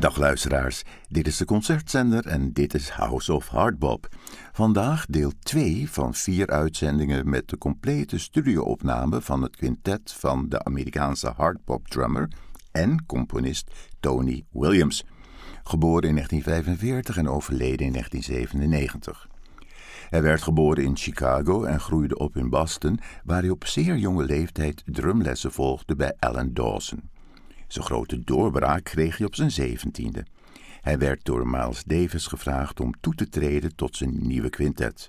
Dag luisteraars, dit is de Concertzender en dit is House of Hardbop. Vandaag deel 2 van 4 uitzendingen met de complete studioopname van het quintet van de Amerikaanse hardbop-drummer en componist Tony Williams. Geboren in 1945 en overleden in 1997. Hij werd geboren in Chicago en groeide op in Boston, waar hij op zeer jonge leeftijd drumlessen volgde bij Alan Dawson. Zijn grote doorbraak kreeg hij op zijn 17e. Hij werd door Miles Davis gevraagd om toe te treden tot zijn nieuwe quintet.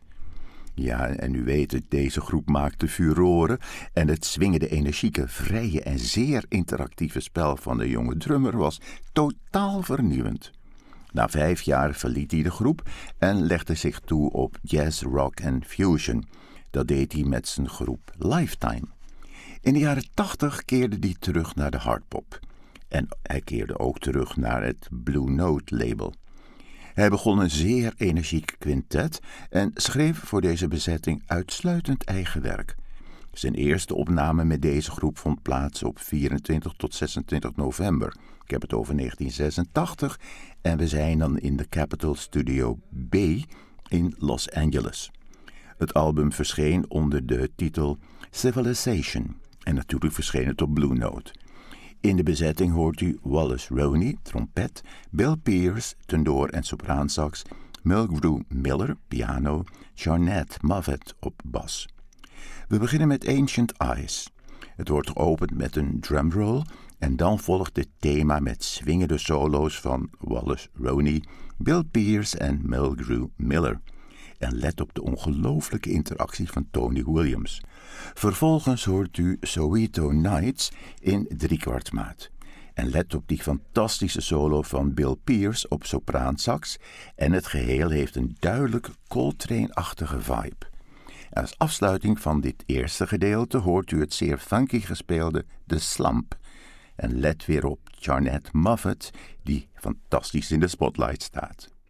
Ja, en u weet het, deze groep maakte furoren en het swingende, energieke, vrije en zeer interactieve spel van de jonge drummer was totaal vernieuwend. Na 5 jaar verliet hij de groep en legde zich toe op jazz, rock en fusion. Dat deed hij met zijn groep Lifetime. In de jaren 80 keerde hij terug naar de hardpop. En hij keerde ook terug naar het Blue Note label. Hij begon een zeer energiek quintet en schreef voor deze bezetting uitsluitend eigen werk. Zijn eerste opname met deze groep vond plaats op 24 tot 26 november. Ik heb het over 1986 en we zijn dan in de Capitol Studio B in Los Angeles. Het album verscheen onder de titel Civilization en natuurlijk verscheen het op Blue Note. In de bezetting hoort u Wallace Roney, trompet, Bill Pierce, tenor en sopraansax, Mulgrew Miller, piano, Jarnette Moffett op bas. We beginnen met Ancient Eyes. Het wordt geopend met een drumroll en dan volgt het thema met swingende solo's van Wallace Roney, Bill Pierce en Mulgrew Miller. En let op de ongelooflijke interactie van Tony Williams. Vervolgens hoort u Soweto Nights in 3/4 maat. En let op die fantastische solo van Bill Pierce op sopraansax en het geheel heeft een duidelijk Coltrane-achtige vibe. En als afsluiting van dit eerste gedeelte hoort u het zeer funky gespeelde The Slump. En let weer op Jarnette Moffett, die fantastisch in de spotlight staat.